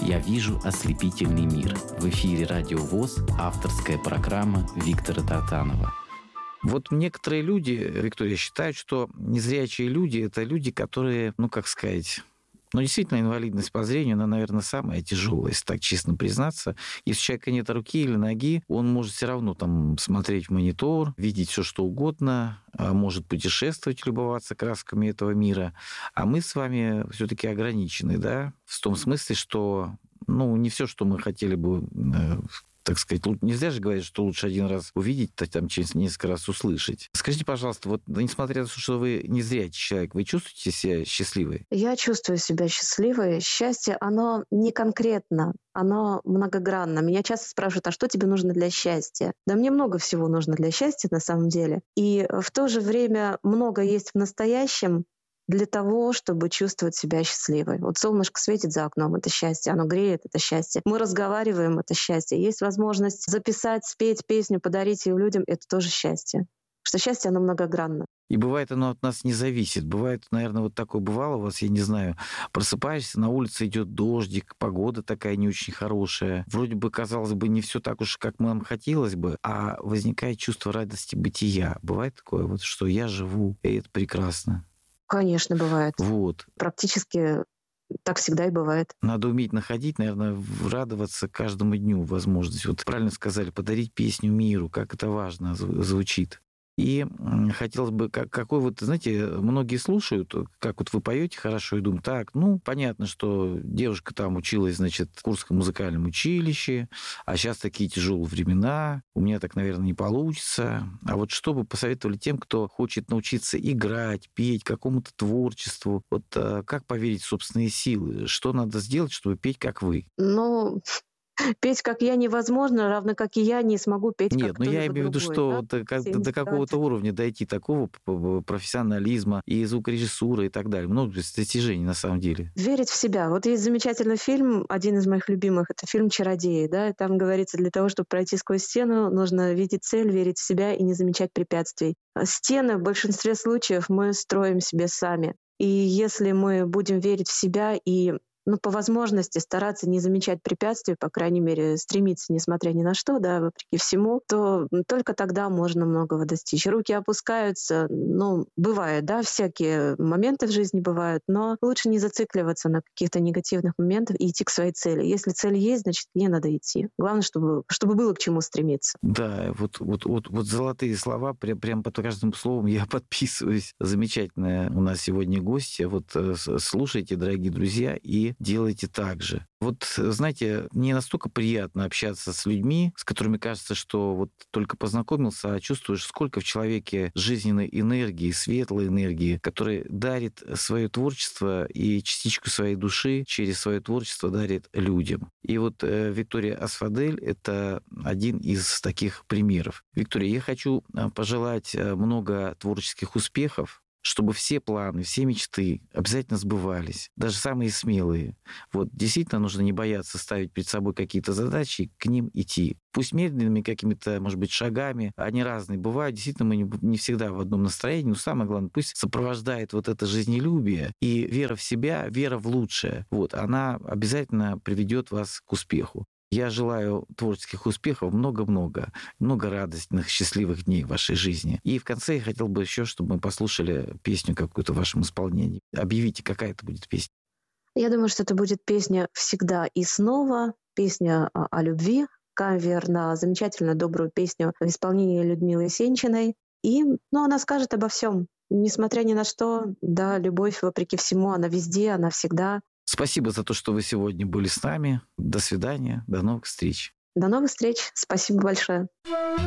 Я вижу ослепительный мир. В эфире Радио ВОС, авторская программа Виктора Тартанова. Вот некоторые люди, Виктория, считают, что незрячие люди — это люди, которые, действительно, инвалидность по зрению, она, наверное, самая тяжелая, если так честно признаться. Если у человека нет руки или ноги, он может все равно там смотреть в монитор, видеть все что угодно, может путешествовать, любоваться красками этого мира. А мы с вами все-таки ограничены, да, в том смысле, что, не все, что мы хотели бы, так сказать, нельзя же говорить, что лучше один раз увидеть, там через несколько раз услышать. Скажите, пожалуйста, вот несмотря на то, что вы незрячий человек, вы чувствуете себя счастливой? Я чувствую себя счастливой. Счастье, оно не конкретно, оно многогранно. Меня часто спрашивают, а что тебе нужно для счастья? Да мне много всего нужно для счастья на самом деле. И в то же время много есть в настоящем, для того, чтобы чувствовать себя счастливой. Вот солнышко светит за окном — это счастье, оно греет — это счастье. Мы разговариваем — это счастье. Есть возможность записать, спеть песню, подарить ее людям — это тоже счастье. Что счастье, оно многогранно. И бывает, оно от нас не зависит. Бывает, наверное, вот такое бывало у вас, я не знаю, просыпаешься, на улице идет дождик, погода такая не очень хорошая. Вроде бы, казалось бы, не все так уж, как нам хотелось бы, а возникает чувство радости бытия. Бывает такое, вот, что я живу, и это прекрасно. Конечно, бывает. Вот. Практически так всегда и бывает. Надо уметь находить, наверное, радоваться каждому дню возможность. Вот правильно сказали, подарить песню миру, как это важно звучит. И хотелось бы, какой вот, знаете, многие слушают, как вот вы поете хорошо, и думают, так, понятно, что девушка там училась, в Курском музыкальном училище, а сейчас такие тяжелые времена, у меня так, наверное, не получится. А вот что бы посоветовали тем, кто хочет научиться играть, петь, какому-то творчеству? Вот как поверить в собственные силы? Что надо сделать, чтобы петь, как вы? Петь, как я, невозможно, равно как и я не смогу петь, Нет, как кто-либо я имею в виду, что до какого-то уровня дойти, такого профессионализма и звукорежиссуры и так далее. Много достижений на самом деле. Верить в себя. Вот есть замечательный фильм, один из моих любимых, это фильм «Чародеи». Да? И там говорится, для того, чтобы пройти сквозь стену, нужно видеть цель, верить в себя и не замечать препятствий. Стены в большинстве случаев мы строим себе сами. И если мы будем верить в себя и по возможности стараться не замечать препятствий, по крайней мере, стремиться, несмотря ни на что, да, вопреки всему, то только тогда можно многого достичь. Руки опускаются, бывает, да, всякие моменты в жизни бывают, но лучше не зацикливаться на каких-то негативных моментах и идти к своей цели. Если цель есть, значит, не надо идти. Главное, чтобы было к чему стремиться. Да, вот золотые слова, прям под каждым словом я подписываюсь. Замечательная у нас сегодня гостья. Вот слушайте, дорогие друзья, и делайте так же. Вот, знаете, мне настолько приятно общаться с людьми, с которыми кажется, что вот только познакомился, а чувствуешь, сколько в человеке жизненной энергии, светлой энергии, которая дарит свое творчество и частичку своей души через свое творчество дарит людям. И вот Виктория Асфадель — это один из таких примеров. Виктория, я хочу пожелать много творческих успехов, чтобы все планы, все мечты обязательно сбывались, даже самые смелые. Вот действительно нужно не бояться ставить перед собой какие-то задачи, к ним идти. Пусть медленными какими-то, может быть, шагами, они разные бывают. Действительно, мы не всегда в одном настроении, но самое главное, пусть сопровождает вот это жизнелюбие и вера в себя, вера в лучшее. Вот, она обязательно приведет вас к успеху. Я желаю творческих успехов, много радостных, счастливых дней в вашей жизни. И в конце я хотел бы еще, чтобы мы послушали песню какую-то в вашем исполнении. Объявите, какая это будет песня. Я думаю, что это будет песня «Всегда и снова», песня о любви, кавер на замечательную добрую песню в исполнении Людмилы Сенчиной. И она скажет обо всем. Несмотря ни на что, да, любовь, вопреки всему, она везде, она всегда. Спасибо за то, что вы сегодня были с нами. До свидания, до новых встреч. До новых встреч. Спасибо большое.